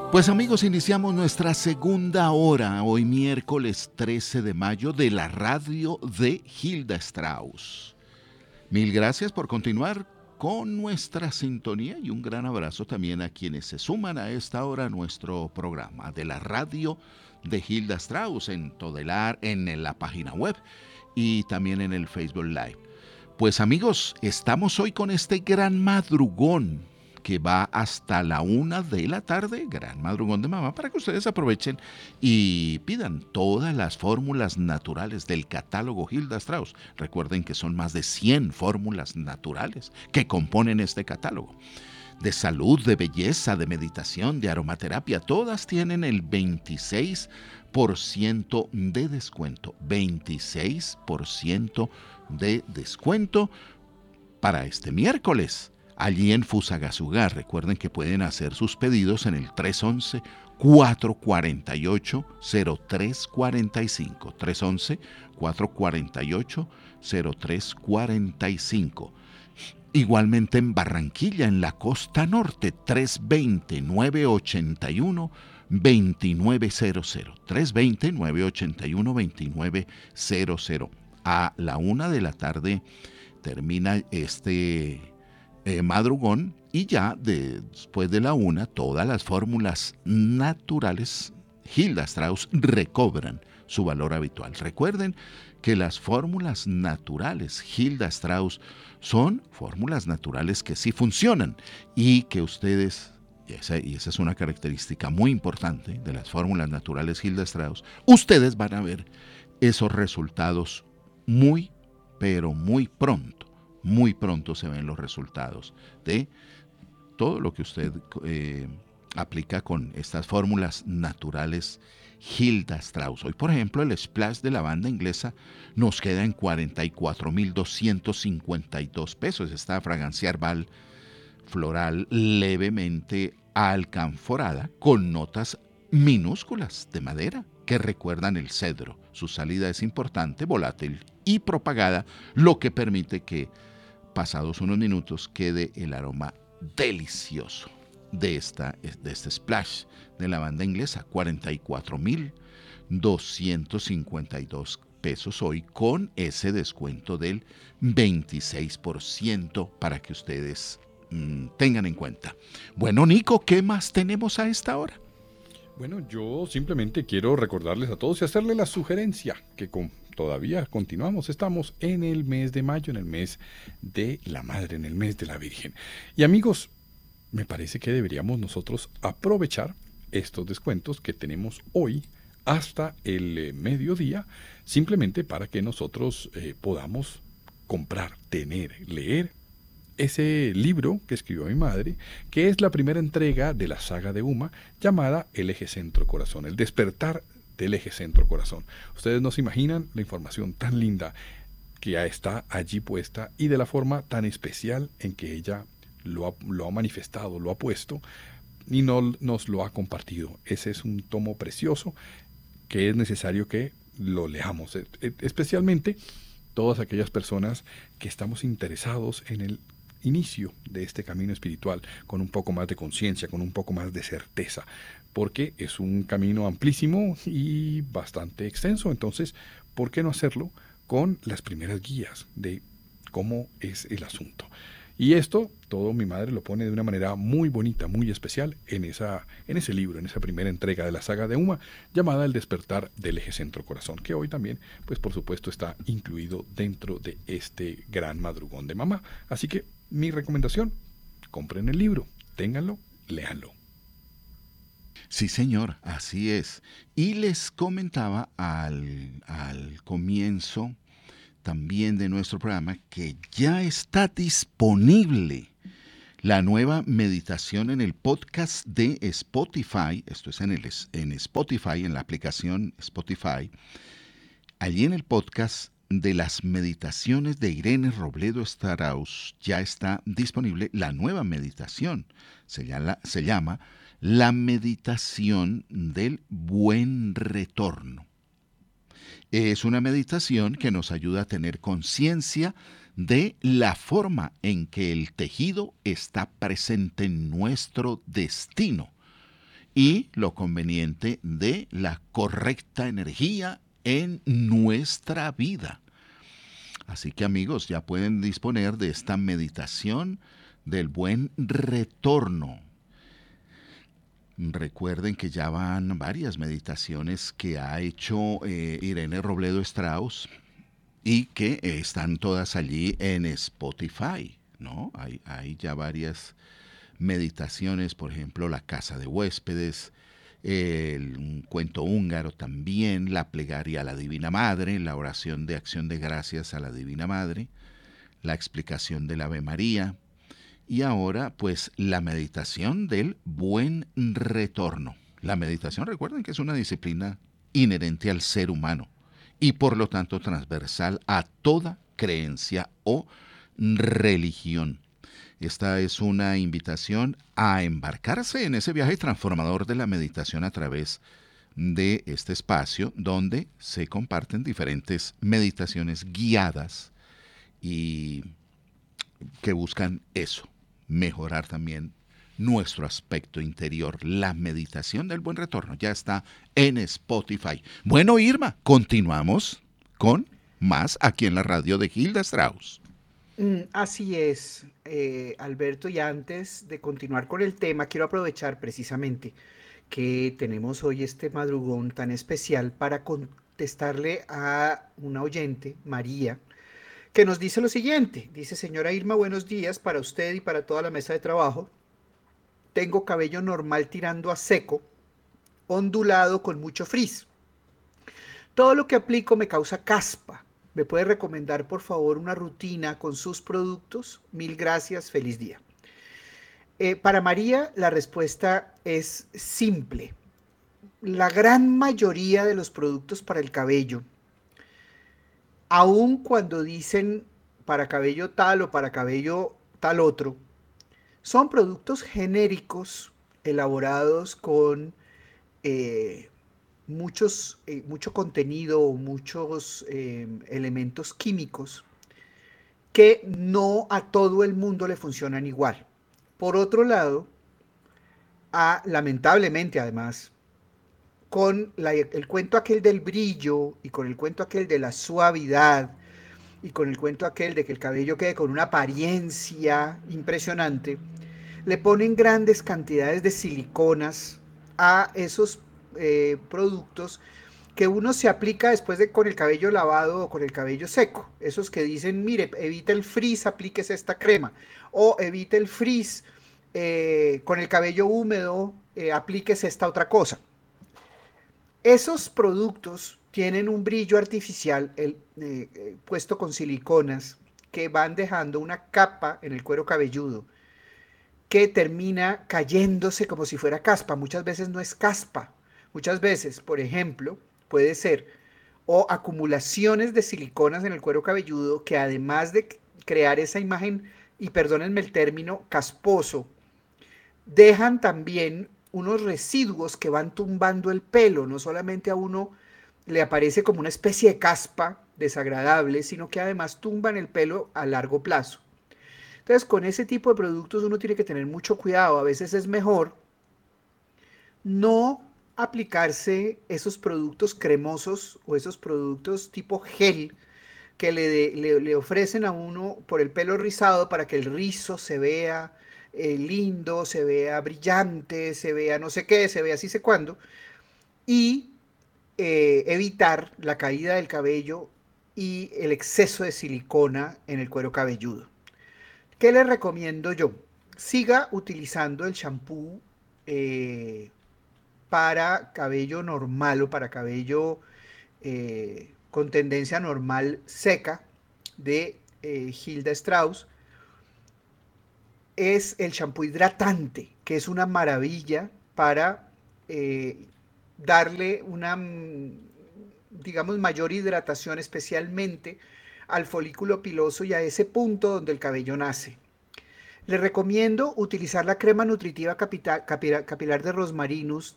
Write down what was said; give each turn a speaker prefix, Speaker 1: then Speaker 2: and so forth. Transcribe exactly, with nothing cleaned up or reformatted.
Speaker 1: Pues amigos, iniciamos nuestra segunda hora, hoy miércoles trece de mayo, de la radio de Hilda Strauss. Mil gracias por continuar con nuestra sintonía y un gran abrazo también a quienes se suman a esta hora a nuestro programa de la radio de Hilda Strauss en Todelar, en la página web y también en el Facebook Live. Pues amigos, estamos hoy con este gran madrugón que va hasta la una de la tarde, gran madrugón de mamá, para que ustedes aprovechen y pidan todas las fórmulas naturales del catálogo Hilda Strauss. Recuerden que son más de cien fórmulas naturales que componen este catálogo. De salud, de belleza, de meditación, de aromaterapia, todas tienen el veintiséis por ciento de descuento. veintiséis por ciento de descuento para este miércoles. Allí en Fusagasugá, recuerden que pueden hacer sus pedidos en el tres once, cuatro cuarenta y ocho, cero tres cuarenta y cinco. tres once, cuatro cuarenta y ocho, cero tres cuarenta y cinco. Igualmente en Barranquilla, en la costa norte, tres veinte, nueve ochenta y uno, veintinueve cero cero. tres veinte, nueve ochenta y uno, veintinueve cero cero. A la una de la tarde termina este Eh, madrugón y ya de, después de la una todas las fórmulas naturales Hilda Strauss recobran su valor habitual. Recuerden que las fórmulas naturales Hilda Strauss son fórmulas naturales que sí funcionan y que ustedes, y esa, y esa es una característica muy importante de las fórmulas naturales Hilda Strauss, ustedes van a ver esos resultados muy, pero muy pronto. Muy pronto se ven los resultados de todo lo que usted eh, aplica con estas fórmulas naturales Hilda Strauss. Hoy, por ejemplo, el splash de la banda inglesa nos queda en cuarenta y cuatro mil doscientos cincuenta y dos pesos. Esta fragancia herbal floral levemente alcanforada con notas minúsculas de madera que recuerdan el cedro. Su salida es importante, volátil y propagada, lo que permite que pasados unos minutos quede el aroma delicioso de, esta, de este splash de la banda inglesa. cuarenta y cuatro mil doscientos cincuenta y dos pesos hoy con ese descuento del veintiséis por ciento para que ustedes mmm, tengan en cuenta. Bueno, Nico, ¿qué más tenemos a esta hora?
Speaker 2: Bueno, yo simplemente quiero recordarles a todos y hacerle la sugerencia que con, todavía continuamos, estamos en el mes de mayo, en el mes de la Madre, en el mes de la Virgen. Y amigos, me parece que deberíamos nosotros aprovechar estos descuentos que tenemos hoy hasta el eh, mediodía, simplemente para que nosotros eh, podamos comprar, tener, leer ese libro que escribió mi madre, que es la primera entrega de la saga de Uma, llamada El Eje Centro Corazón, el despertar del Eje Centro Corazón. Ustedes no se imaginan la información tan linda que ya está allí puesta y de la forma tan especial en que ella lo ha, lo ha manifestado, lo ha puesto y no nos lo ha compartido. Ese es un tomo precioso que es necesario que lo leamos, especialmente todas aquellas personas que estamos interesados en el inicio de este camino espiritual con un poco más de conciencia, con un poco más de certeza, porque es un camino amplísimo y bastante extenso. Entonces, ¿por qué no hacerlo con las primeras guías de cómo es el asunto? Y esto, todo mi madre lo pone de una manera muy bonita, muy especial en, esa, en ese libro, en esa primera entrega de la saga de Uma, llamada El despertar del Eje Centro Corazón, que hoy también, pues por supuesto, está incluido dentro de este gran madrugón de mamá. Así que mi recomendación, compren el libro, ténganlo, léanlo.
Speaker 1: Sí, señor, así es. Y les comentaba al, al comienzo también de nuestro programa que ya está disponible la nueva meditación en el podcast de Spotify. Esto es en, el, en Spotify, en la aplicación Spotify. Allí en el podcast de las meditaciones de Irene Robledo Strauss ya está disponible la nueva meditación. Se llama, se llama La Meditación del Buen Retorno. Es una meditación que nos ayuda a tener conciencia de la forma en que el tejido está presente en nuestro destino y lo conveniente de la correcta energía en nuestra vida. Así que amigos, ya pueden disponer de esta meditación del buen retorno. Recuerden que ya van varias meditaciones que ha hecho eh, Irene Robledo Strauss y que eh, están todas allí en Spotify, ¿no? Hay, hay ya varias meditaciones, por ejemplo, La Casa de Huéspedes, el un cuento húngaro también, la plegaria a la Divina Madre, la oración de acción de gracias a la Divina Madre, la explicación del Ave María, y ahora pues la meditación del buen retorno. La meditación, recuerden que es una disciplina inherente al ser humano y por lo tanto transversal a toda creencia o religión. Esta es una invitación a embarcarse en ese viaje transformador de la meditación a través de este espacio donde se comparten diferentes meditaciones guiadas y que buscan eso, mejorar también nuestro aspecto interior. La meditación del buen retorno ya está en Spotify. Bueno, Irma, continuamos con más aquí en la radio de Hilda Strauss.
Speaker 3: Mm, Así es, eh, Alberto, y antes de continuar con el tema, quiero aprovechar precisamente que tenemos hoy este madrugón tan especial para contestarle a una oyente, María, que nos dice lo siguiente. Dice: señora Irma, buenos días para usted y para toda la mesa de trabajo. Tengo cabello normal tirando a seco, ondulado con mucho frizz. Todo lo que aplico me causa caspa. ¿Me puede recomendar, por favor, una rutina con sus productos? Mil gracias, feliz día. Eh, para María, la respuesta es simple. La gran mayoría de los productos para el cabello, aun cuando dicen para cabello tal o para cabello tal otro, son productos genéricos elaborados con eh, muchos, eh, mucho contenido o muchos eh, elementos químicos que no a todo el mundo le funcionan igual. Por otro lado, a, lamentablemente además, con la, el cuento aquel del brillo y con el cuento aquel de la suavidad y con el cuento aquel de que el cabello quede con una apariencia impresionante, le ponen grandes cantidades de siliconas a esos eh, productos que uno se aplica después de con el cabello lavado o con el cabello seco. Esos que dicen, mire, evita el frizz, aplíquese esta crema. O evita el frizz, eh, con el cabello húmedo, eh, aplíquese esta otra cosa. Esos productos tienen un brillo artificial el, eh, eh, puesto con siliconas que van dejando una capa en el cuero cabelludo que termina cayéndose como si fuera caspa. Muchas veces no es caspa. Muchas veces, por ejemplo, puede ser o acumulaciones de siliconas en el cuero cabelludo que además de crear esa imagen, y perdónenme el término, casposo, dejan también unos residuos que van tumbando el pelo. No solamente a uno le aparece como una especie de caspa desagradable, sino que además tumban el pelo a largo plazo. Entonces, con ese tipo de productos uno tiene que tener mucho cuidado. A veces es mejor no aplicarse esos productos cremosos o esos productos tipo gel que le, de, le, le ofrecen a uno por el pelo rizado para que el rizo se vea eh, lindo, se vea brillante, se vea no sé qué, se vea así sé cuándo, y eh, evitar la caída del cabello y el exceso de silicona en el cuero cabelludo. ¿Qué le recomiendo yo? Siga utilizando el shampoo eh, para cabello normal o para cabello eh, con tendencia normal seca de eh, Hilda Strauss. Es el shampoo hidratante, que es una maravilla para eh, darle una, digamos, mayor hidratación, especialmente al folículo piloso y a ese punto donde el cabello nace. Le recomiendo utilizar la crema nutritiva capilar, capilar de Rosmarinus